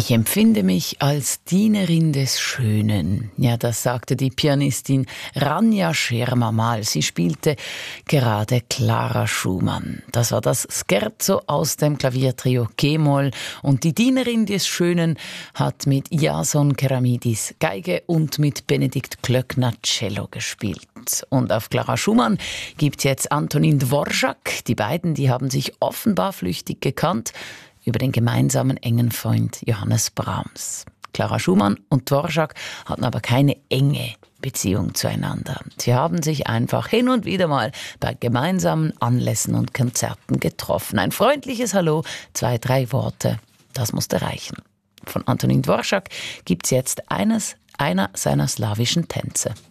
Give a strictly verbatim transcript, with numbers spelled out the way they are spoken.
Ich empfinde mich als Dienerin des Schönen. Ja, das sagte die Pianistin Rania Scherma mal. Sie spielte gerade Clara Schumann. Das war das Scherzo aus dem Klaviertrio G-Moll. Und die Dienerin des Schönen hat mit Iason Keramidis Geige und mit Benedikt Klöckner Cello gespielt. Und auf Clara Schumann gibt's jetzt Antonin Dvorak. Die beiden, die haben sich offenbar flüchtig gekannt über den gemeinsamen engen Freund Johannes Brahms. Clara Schumann und Dvorak hatten aber keine enge Beziehung zueinander. Sie haben sich einfach hin und wieder mal bei gemeinsamen Anlässen und Konzerten getroffen. Ein freundliches Hallo, zwei, drei Worte, das musste reichen. Von Antonin Dvorak gibt's jetzt eines, einer seiner slawischen Tänze.